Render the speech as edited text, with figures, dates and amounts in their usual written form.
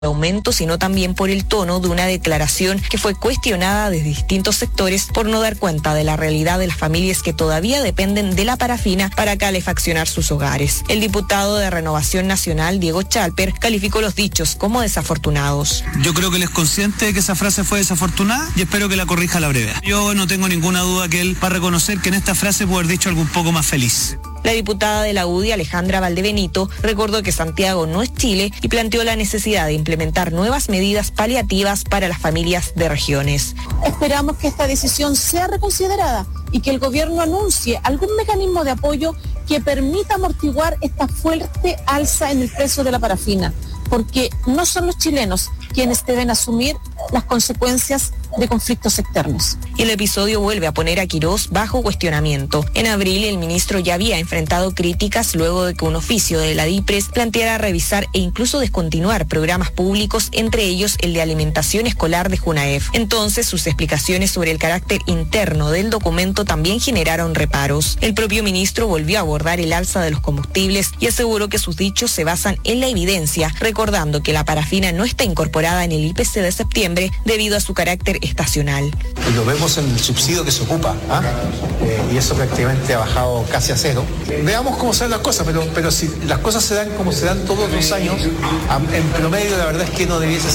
aumento, sino también por el tono de una declaración que fue cuestionada desde distintos sectores por no dar cuenta de la realidad de las familias que todavía dependen de la parafina para calefaccionar sus hogares. El diputado de Renovación Nacional, Diego Chalper, calificó los dichos como desafortunados. Yo creo que él es consciente de que esa frase fue desafortunada y espero que la corrija a la brevedad. Yo no tengo ninguna duda que él va a reconocer que en esta frase puede haber dicho algo un poco más feliz. La diputada de la UDI, Alejandra Valdebenito, recordó que Santiago no es Chile y planteó la necesidad de implementar nuevas medidas paliativas para las familias de regiones. Esperamos que esta decisión sea reconsiderada y que el gobierno anuncie algún mecanismo de apoyo que permita amortiguar esta fuerte alza en el precio de la parafina, porque no son los chilenos quienes deben asumir las consecuencias de conflictos externos. El episodio vuelve a poner a Quirós bajo cuestionamiento. En abril, el ministro ya había enfrentado críticas luego de que un oficio de la DIPRES planteara revisar e incluso descontinuar programas públicos, entre ellos el de alimentación escolar de Junaef. Entonces, sus explicaciones sobre el carácter interno del documento también generaron reparos. El propio ministro volvió a abordar el alza de los combustibles y aseguró que sus dichos se basan en la evidencia, recordando que la parafina no está incorporada en el IPC de septiembre debido a su carácter estacional. Y lo vemos en el subsidio que se ocupa, y eso prácticamente ha bajado casi a cero. Veamos cómo se dan las cosas, pero si las cosas se dan como se dan todos los años, en promedio la verdad es que no debiese